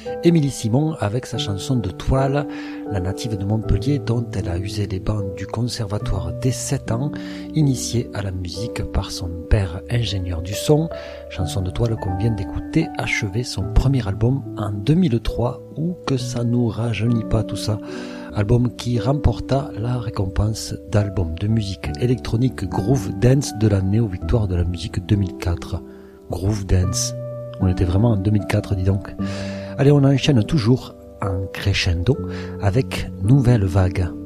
Émilie Simon avec sa chanson de Toile, la native de Montpellier dont elle a usé les bancs du conservatoire dès 7 ans, initiée à la musique par son père ingénieur du son. Chanson de Toile qu'on vient d'écouter achevait son premier album en 2003, ou que ça nous rajeunit pas tout ça. Album qui remporta la récompense d'album de musique électronique Groove Dance de l'année aux Victoires de la musique 2004. Groove Dance. On était vraiment en 2004, dis donc. Allez, on enchaîne toujours en crescendo avec Nouvelle Vague.